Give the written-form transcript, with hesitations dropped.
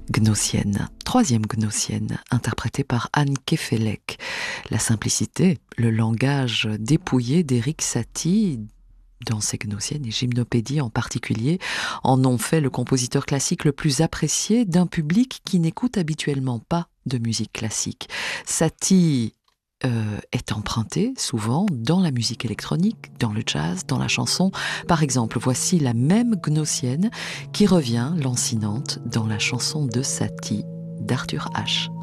Gnossienne, troisième Gnossienne, interprétée par Anne Kefelec. La simplicité, le langage dépouillé d'Éric Satie, dans ses Gnossiennes et Gymnopédies en particulier, en ont fait le compositeur classique le plus apprécié d'un public qui n'écoute habituellement pas de musique classique. Satie est emprunté souvent dans la musique électronique, dans le jazz, dans la chanson. Par exemple, voici la même Gnossienne qui revient lancinante dans la chanson de Satie d'Arthur H.